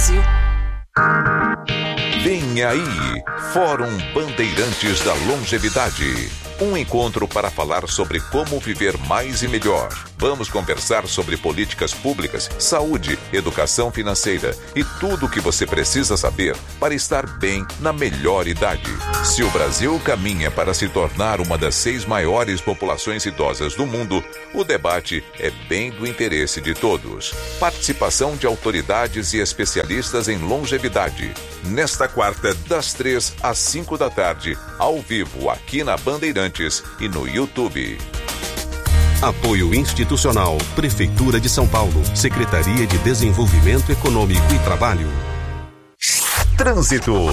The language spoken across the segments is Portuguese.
Brasil. Vem aí, Fórum Bandeirantes da Longevidade. Um encontro para falar sobre como viver mais e melhor. Vamos conversar sobre políticas públicas, saúde, educação financeira e tudo o que você precisa saber para estar bem na melhor idade. Se o Brasil caminha para se tornar uma das 6 maiores populações idosas do mundo, o debate é bem do interesse de todos. Participação de autoridades e especialistas em longevidade. Nesta quarta, das 3 às 5 da tarde, ao vivo aqui na Bandeirantes e no YouTube. Apoio institucional, Prefeitura de São Paulo, Secretaria de Desenvolvimento Econômico e Trabalho. Trânsito.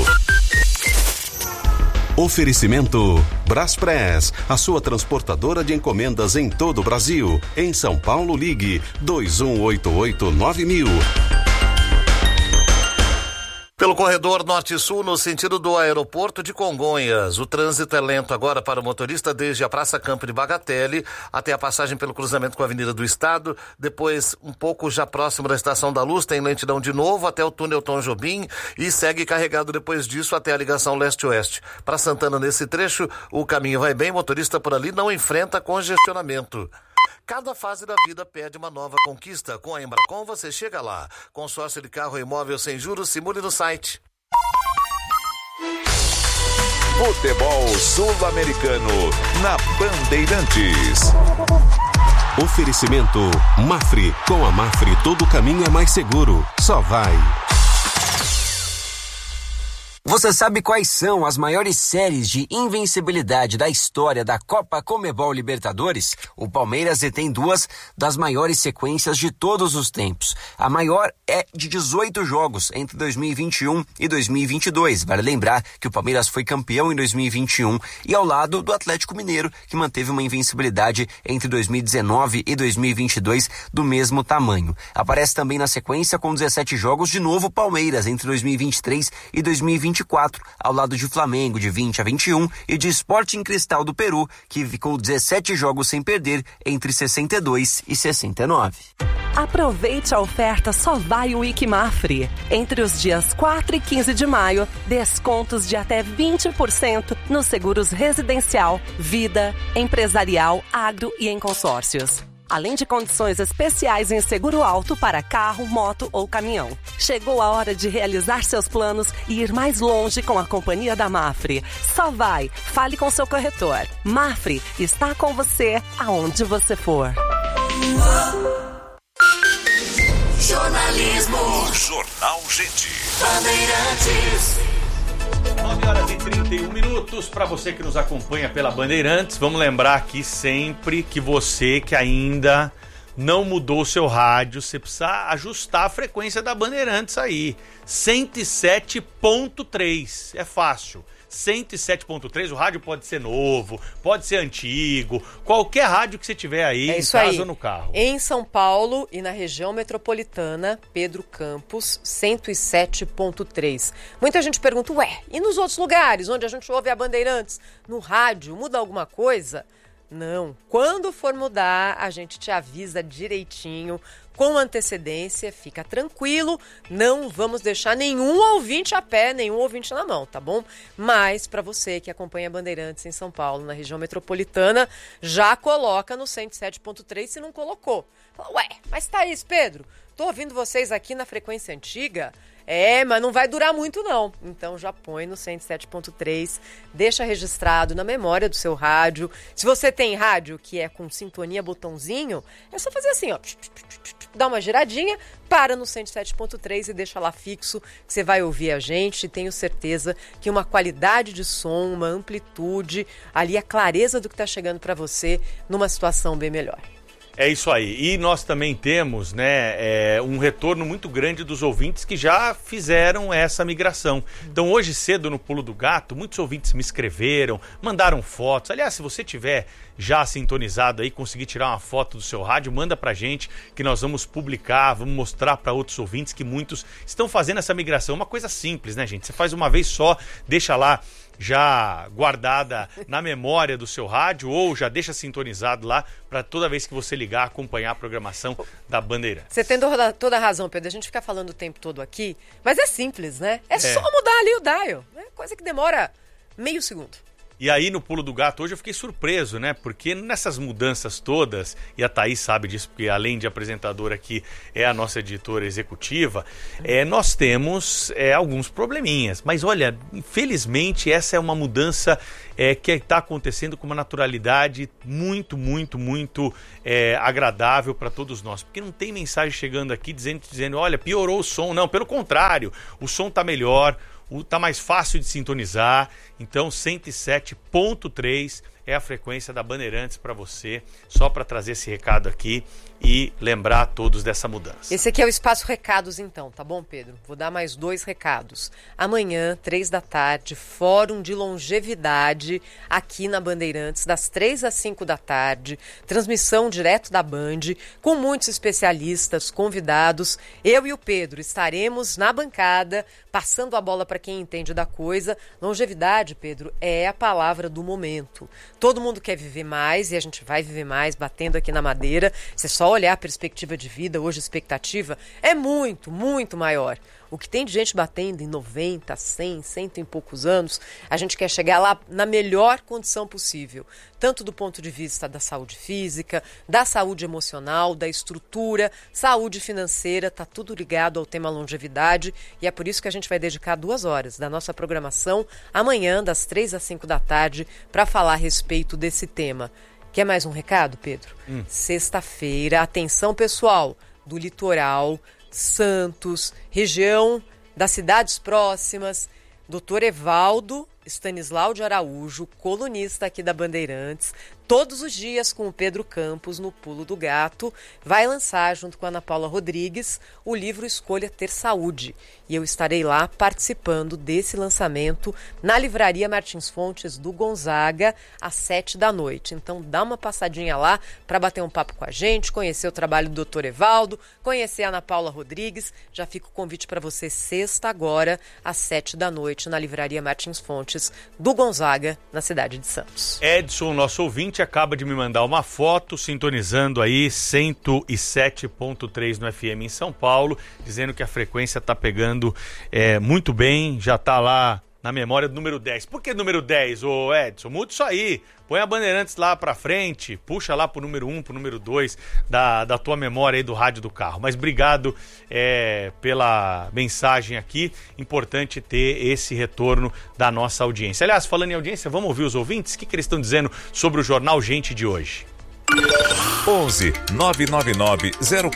Oferecimento Braspress, a sua transportadora de encomendas em todo o Brasil. Em São Paulo, ligue 2188-9000. Pelo corredor norte-sul, no sentido do aeroporto de Congonhas, o trânsito é lento agora para o motorista desde a Praça Campo de Bagatelle até a passagem pelo cruzamento com a Avenida do Estado, depois um pouco já próximo da Estação da Luz, tem lentidão de novo até o túnel Tom Jobim e segue carregado depois disso até a ligação leste-oeste. Para Santana, nesse trecho, o caminho vai bem, motorista por ali não enfrenta congestionamento. Cada fase da vida pede uma nova conquista. Com a Embracon você chega lá. Consórcio de carro e imóvel sem juros, simule no site. Futebol Sul-Americano na Bandeirantes. Oferecimento Mafre. Com a Mafre todo caminho é mais seguro. Só vai. Você sabe quais são as maiores séries de invencibilidade da história da Copa Conmebol Libertadores? O Palmeiras detém 2 das maiores sequências de todos os tempos. A maior é de 18 jogos entre 2021 e 2022. Vale lembrar que o Palmeiras foi campeão em 2021 e ao lado do Atlético Mineiro, que manteve uma invencibilidade entre 2019 e 2022 do mesmo tamanho. Aparece também na sequência com 17 jogos de novo Palmeiras entre 2023 e 2024, ao lado de Flamengo de 20 a 21 e de Sporting Cristal do Peru, que ficou 17 jogos sem perder entre 62 e 69. Aproveite a oferta Só Vai Week Mafre. Entre os dias 4 e 15 de maio, descontos de até 20% nos seguros residencial, vida, empresarial, agro e em consórcios. Além de condições especiais em seguro alto para carro, moto ou caminhão. Chegou a hora de realizar seus planos e ir mais longe com a companhia da Mafre. Só vai, fale com seu corretor. Mafre está com você aonde você for. Jornalismo. Jornal Gente. Bandeirantes. 9h31 para você que nos acompanha pela Bandeirantes. Vamos lembrar aqui sempre que você que ainda não mudou o seu rádio, você precisa ajustar a frequência da Bandeirantes aí. 107.3, é fácil. 107.3, o rádio pode ser novo, pode ser antigo, qualquer rádio que você tiver aí, em casa ou no carro. Em São Paulo e na região metropolitana, Pedro Campos, 107.3. Muita gente pergunta, e nos outros lugares onde a gente ouve a Bandeirantes? No rádio, muda alguma coisa? Não. Quando for mudar, a gente te avisa direitinho, com antecedência, fica tranquilo, não vamos deixar nenhum ouvinte a pé, nenhum ouvinte na mão, tá bom? Mas para você que acompanha Bandeirantes em São Paulo, na região metropolitana, já coloca no 107.3 se não colocou. Fala, mas Thaís, Pedro, tô ouvindo vocês aqui na frequência antiga, mas não vai durar muito não. Então já põe no 107.3, deixa registrado na memória do seu rádio. Se você tem rádio que é com sintonia botãozinho, é só fazer assim, dá uma giradinha, para no 107.3 e deixa lá fixo, que você vai ouvir a gente. Tenho certeza que uma qualidade de som, uma amplitude, ali a clareza do que está chegando para você numa situação bem melhor. É isso aí. E nós também temos, um retorno muito grande dos ouvintes que já fizeram essa migração. Então, hoje cedo no Pulo do Gato, muitos ouvintes me escreveram, mandaram fotos. Aliás, se você tiver já sintonizado aí, conseguir tirar uma foto do seu rádio, manda pra gente que nós vamos publicar, vamos mostrar para outros ouvintes que muitos estão fazendo essa migração. Uma coisa simples, né, gente? Você faz uma vez só, deixa lá já guardada na memória do seu rádio ou já deixa sintonizado lá para toda vez que você ligar, acompanhar a programação da Bandeirantes. Você tem toda a razão, Pedro. A gente fica falando o tempo todo aqui, mas é simples, né? É só mudar ali o dial. É coisa que demora meio segundo. E aí, no Pulo do Gato, hoje eu fiquei surpreso, né? Porque nessas mudanças todas, e a Thaís sabe disso, porque além de apresentadora aqui, é a nossa editora executiva, nós temos alguns probleminhas. Mas olha, infelizmente, essa é uma mudança que está acontecendo com uma naturalidade muito, muito, muito agradável para todos nós. Porque não tem mensagem chegando aqui dizendo, olha, piorou o som. Não, pelo contrário, o som está melhor. Tá mais fácil de sintonizar, então 107.3 é a frequência da Bandeirantes para você, só para trazer esse recado aqui e lembrar a todos dessa mudança. Esse aqui é o Espaço Recados então, tá bom, Pedro? Vou dar mais 2 recados. Amanhã, 15h, Fórum de Longevidade aqui na Bandeirantes, das 3 às 5 da tarde, transmissão direto da Band, com muitos especialistas, convidados. Eu e o Pedro estaremos na bancada, passando a bola para quem entende da coisa. Longevidade, Pedro, é a palavra do momento. Todo mundo quer viver mais e a gente vai viver mais, batendo aqui na madeira. Você só olhar a perspectiva de vida, hoje a expectativa é muito, muito maior. O que tem de gente batendo em 90, 100, 100 e poucos anos, a gente quer chegar lá na melhor condição possível. Tanto do ponto de vista da saúde física, da saúde emocional, da estrutura, saúde financeira, tá tudo ligado ao tema longevidade. E é por isso que a gente vai dedicar 2 horas da nossa programação amanhã, das 3 às 5 da tarde, para falar a respeito desse tema. Quer mais um recado, Pedro? Sexta-feira, atenção pessoal, do litoral, Santos, região das cidades próximas, Dr. Evaldo Stanislau de Araújo, colunista aqui da Bandeirantes, todos os dias com o Pedro Campos no Pulo do Gato, vai lançar, junto com a Ana Paula Rodrigues, o livro Escolha Ter Saúde. E eu estarei lá participando desse lançamento na Livraria Martins Fontes do Gonzaga, às 7 da noite. Então dá uma passadinha lá para bater um papo com a gente, conhecer o trabalho do Dr. Evaldo, conhecer a Ana Paula Rodrigues. Já fica o convite para você sexta agora, às 7 da noite, na Livraria Martins Fontes do Gonzaga, na cidade de Santos. Edson, nosso ouvinte, acaba de me mandar uma foto sintonizando aí 107.3 no FM em São Paulo, dizendo que a frequência está pegando muito bem, já está lá na memória do número 10. Por que número 10, ô Edson? Muda isso aí, põe a Bandeirantes lá pra frente, puxa lá pro número 1, pro número 2 da tua memória aí do rádio do carro. Mas obrigado pela mensagem aqui, importante ter esse retorno da nossa audiência. Aliás, falando em audiência, vamos ouvir os ouvintes? O que eles estão dizendo sobre o Jornal Gente de hoje? 11 999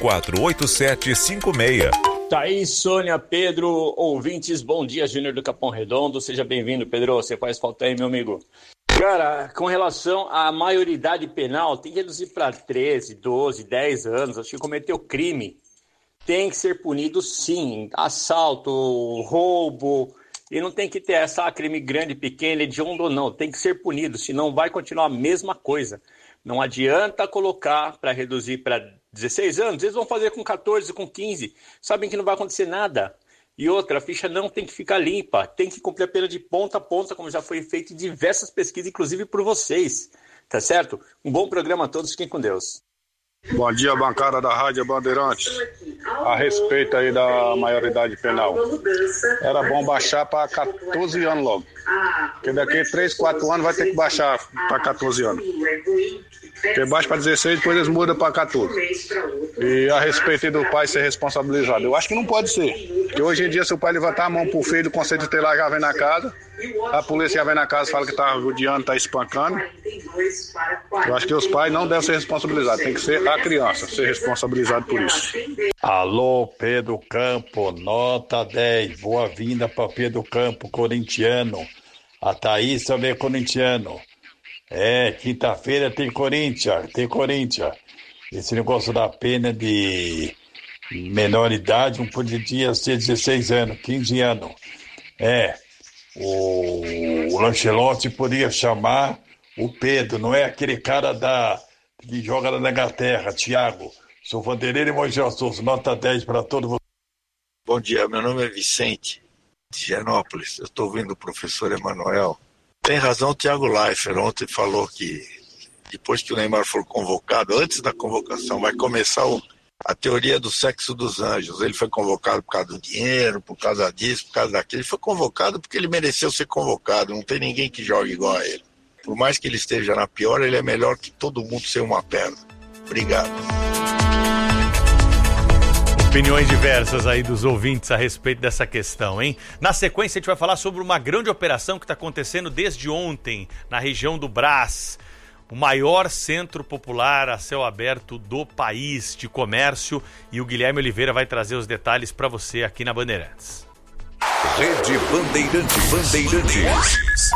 048756. Thaís, Sônia, Pedro, ouvintes, bom dia, Júnior do Capão Redondo, seja bem-vindo, Pedro, você faz falta aí, meu amigo. Cara, com relação à maioridade penal, tem que reduzir para 13, 12, 10 anos, acho que cometeu crime, tem que ser punido sim, assalto, roubo, e não tem que ter essa crime grande, pequeno, hediondo ou não, tem que ser punido, senão vai continuar a mesma coisa. Não adianta colocar para reduzir para 16 anos, eles vão fazer com 14, com 15, sabem que não vai acontecer nada. E outra, a ficha não tem que ficar limpa, tem que cumprir a pena de ponta a ponta, como já foi feito em diversas pesquisas, inclusive por vocês, tá certo? Um bom programa a todos, fiquem com Deus. Bom dia, bancada da Rádio Bandeirantes. A respeito aí da maioridade penal, era bom baixar para 14 anos logo, porque daqui a 3, 4 anos vai ter que baixar para 14 anos. Porque baixa para 16, depois eles mudam para 14. E a respeito do pai ser responsabilizado, eu acho que não pode ser. Porque hoje em dia, se o pai levantar a mão pro filho, o conceito tutelar já vem na casa, a polícia já vem na casa e fala que tá rodeando, tá espancando. Eu acho que os pais não devem ser responsabilizados, tem que ser a criança ser responsabilizado por isso. Alô, Pedro Campo, nota 10, boa-vinda para Pedro Campo, corintiano. A Thaís também é corintiano. Quinta-feira tem Corinthians. Esse negócio da pena de menor idade não podia ser 16 anos, 15 anos. O Lancelotti podia chamar o Pedro, não é aquele cara que joga na Inglaterra, Thiago. Sou Vanderlei e Moisés Souza, nota 10 para todo mundo. Bom dia, meu nome é Vicente, de Higienópolis. Eu estou ouvindo o professor Emanuel Tem razão o Thiago Leifert, ontem falou que depois que o Neymar for convocado, antes da convocação, vai começar a teoria do sexo dos anjos. Ele foi convocado por causa do dinheiro, por causa disso, por causa daquilo. Ele foi convocado porque ele mereceu ser convocado. Não tem ninguém que jogue igual a ele. Por mais que ele esteja na pior, ele é melhor que todo mundo sem uma perna. Obrigado. Opiniões diversas aí dos ouvintes a respeito dessa questão, hein? Na sequência, a gente vai falar sobre uma grande operação que está acontecendo desde ontem na região do Brás. O maior centro popular a céu aberto do país de comércio. E o Guilherme Oliveira vai trazer os detalhes para você aqui na Bandeirantes. Rede Bandeirantes.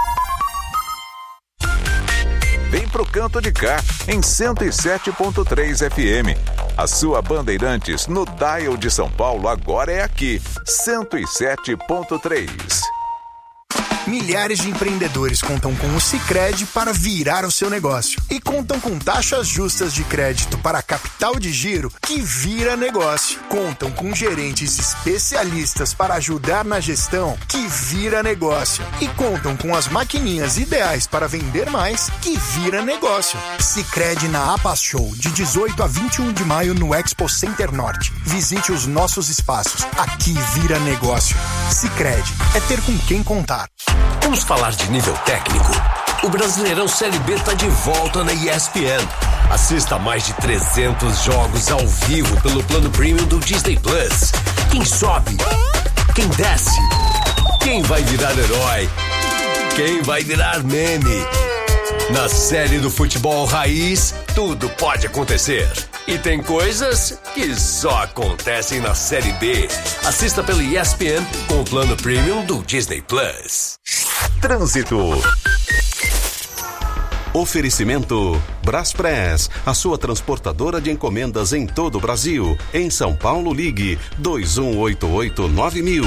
Vem pro canto de cá, em 107.3 FM. A sua Bandeirantes no dial de São Paulo agora é aqui, 107.3. Milhares de empreendedores contam com o Sicredi para virar o seu negócio. E contam com taxas justas de crédito para capital de giro que vira negócio. Contam com gerentes especialistas para ajudar na gestão que vira negócio. E contam com as maquininhas ideais para vender mais que vira negócio. Sicredi na APAS Show, de 18 a 21 de maio no Expo Center Norte. Visite os nossos espaços. Aqui vira negócio. Sicredi é ter com quem contar. Vamos falar de nível técnico. O Brasileirão Série B está de volta na ESPN. Assista mais de 300 jogos ao vivo pelo plano premium do Disney Plus. Quem sobe? Quem desce? Quem vai virar herói? Quem vai virar meme? Na série do futebol raiz, tudo pode acontecer. E tem coisas que só acontecem na Série B. Assista pelo ESPN com o plano premium do Disney Plus. Trânsito. Oferecimento Braspress, a sua transportadora de encomendas em todo o Brasil. Em São Paulo, ligue 2188-9000.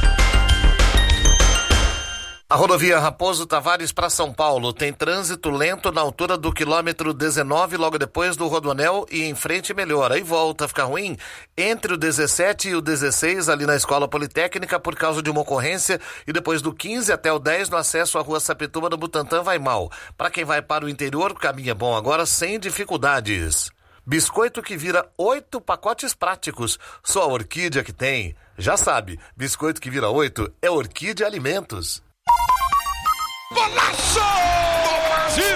A rodovia Raposo Tavares para São Paulo tem trânsito lento na altura do quilômetro 19, logo depois do Rodoanel, e em frente melhora. Aí volta a ficar ruim entre o 17 e o 16, ali na Escola Politécnica, por causa de uma ocorrência, e depois do 15 até o 10, no acesso à Rua Sapituba, no Butantã, vai mal. Para quem vai para o interior, o caminho é bom agora, sem dificuldades. Biscoito que vira 8 pacotes práticos. Só a Orquídea que tem. Já sabe, biscoito que vira 8 é Orquídea Alimentos. Golaço do Brasil!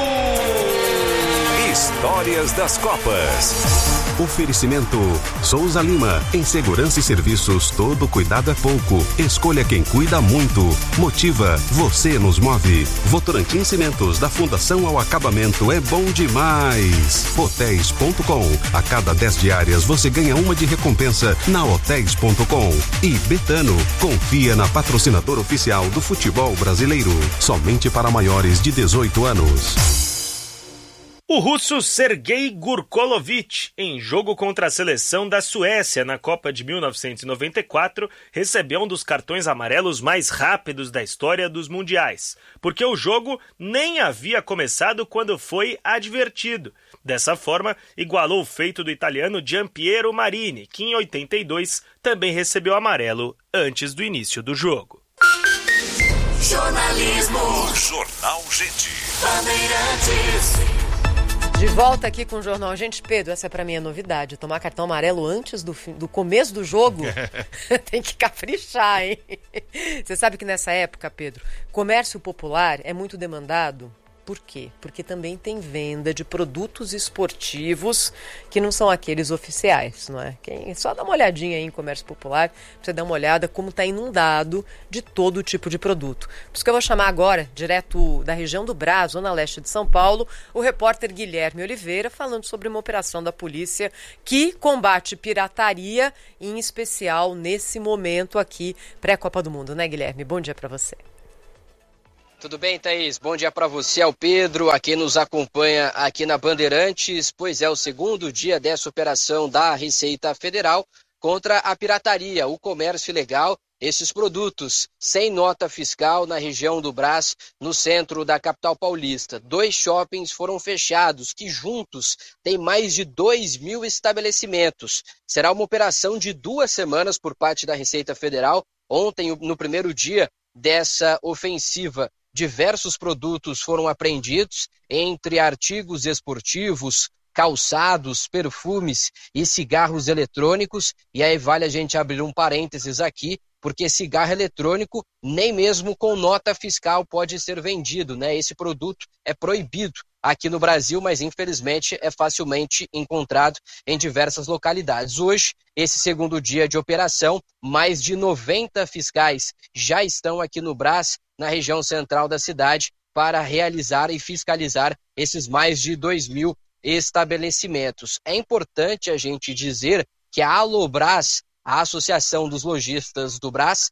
Histórias das Copas. Oferecimento Souza Lima. Em segurança e serviços, todo cuidado é pouco. Escolha quem cuida muito. Motiva, você nos move. Votorantim Cimentos, da fundação ao acabamento, é bom demais. Hotéis.com. A cada 10 diárias você ganha uma de recompensa na Hotéis.com. E Betano, confia na patrocinadora oficial do futebol brasileiro. Somente para maiores de 18 anos. O russo Sergei Gurkolovich, em jogo contra a seleção da Suécia na Copa de 1994, recebeu um dos cartões amarelos mais rápidos da história dos mundiais, porque o jogo nem havia começado quando foi advertido. Dessa forma, igualou o feito do italiano Giampiero Marini, que em 82 também recebeu amarelo antes do início do jogo. Jornalismo. Jornal Gente. Bandeirantes. De volta aqui com o Jornal Gente. Pedro, essa pra mim é novidade. Tomar cartão amarelo antes do começo do jogo tem que caprichar, hein? Você sabe que nessa época, Pedro, comércio popular é muito demandado. Por quê? Porque também tem venda de produtos esportivos que não são aqueles oficiais, não é? Só dá uma olhadinha aí em comércio popular, pra você dar uma olhada como está inundado de todo tipo de produto. Por isso que eu vou chamar agora, direto da região do Brás, zona leste de São Paulo, o repórter Guilherme Oliveira, falando sobre uma operação da polícia que combate pirataria, em especial nesse momento aqui, pré-Copa do Mundo, né, Guilherme? Bom dia para você. Tudo bem, Thaís? Bom dia para você, ao Pedro, a quem nos acompanha aqui na Bandeirantes, pois é o segundo dia dessa operação da Receita Federal contra a pirataria, o comércio ilegal, esses produtos sem nota fiscal na região do Brás, no centro da capital paulista. 2 shoppings foram fechados, que juntos têm mais de 2.000 estabelecimentos. Será uma operação de 2 semanas por parte da Receita Federal. Ontem, no primeiro dia dessa ofensiva diversos produtos foram apreendidos, entre artigos esportivos, calçados, perfumes e cigarros eletrônicos. E aí vale a gente abrir um parênteses aqui, porque cigarro eletrônico nem mesmo com nota fiscal pode ser vendido, né? Esse produto é proibido aqui no Brasil, mas infelizmente é facilmente encontrado em diversas localidades. Hoje, esse segundo dia de operação, mais de 90 fiscais já estão aqui no Brás, na região central da cidade, para realizar e fiscalizar esses mais de 2.000 estabelecimentos. É importante a gente dizer que a Alobras, a Associação dos Lojistas do Brás,